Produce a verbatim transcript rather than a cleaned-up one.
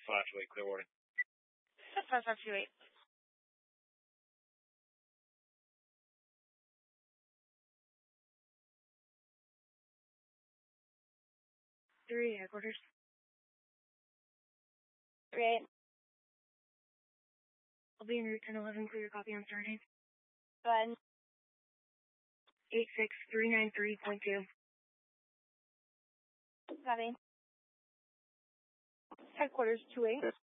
five two eight, clear warning. five five two eight. Three headquarters. Three eight. I'll be in route ten eleven, clear copy on starting. Go ahead. eight six three nine three point two. Copy. Headquarters two eight.